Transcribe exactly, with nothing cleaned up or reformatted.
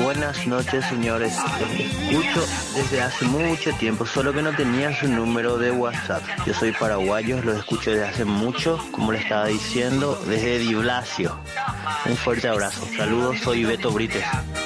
buenas noches, señores. Escucho desde hace mucho tiempo, solo que no tenía su número de WhatsApp. Yo soy paraguayo, los escucho desde hace mucho, como le estaba diciendo, desde Di Blasio. Un fuerte abrazo. Saludos, soy Beto Brites.